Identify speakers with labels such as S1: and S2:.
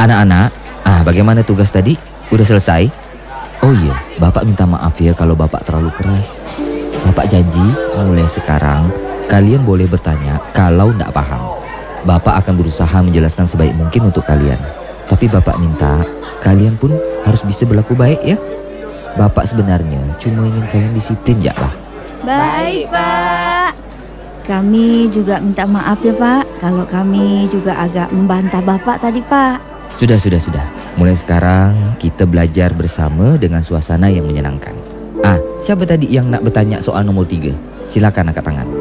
S1: Anak-anak, bagaimana tugas tadi? Udah selesai? Oh iya, Bapak minta maaf ya kalau Bapak terlalu keras. Bapak janji mulai sekarang kalian boleh bertanya kalau tidak paham. Bapak akan berusaha menjelaskan sebaik mungkin untuk kalian. Tapi Bapak minta kalian pun harus bisa berlaku baik ya. Bapak sebenarnya cuma ingin kalian disiplin ya lah.
S2: Baik, Pak. Kami juga minta maaf ya, Pak, kalau kami juga agak membantah Bapak tadi, Pak.
S1: Sudah. Mulai sekarang kita belajar bersama dengan suasana yang menyenangkan. Siapa tadi yang nak bertanya soal nomor 3? Silakan angkat tangan.